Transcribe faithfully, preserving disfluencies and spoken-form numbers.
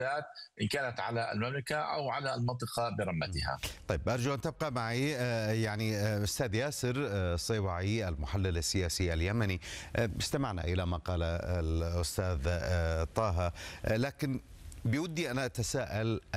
إن كانت على المملكة أو على المنطقة برمتها. طيب أرجو أن تبقى معي. آه، يعني آه، أستاذ ياسر آه، صيوعي المحلل السياسي اليمني، آه، استمعنا إلى ما قال الأستاذ آه، طه، آه، لكن بودي أنا أتساءل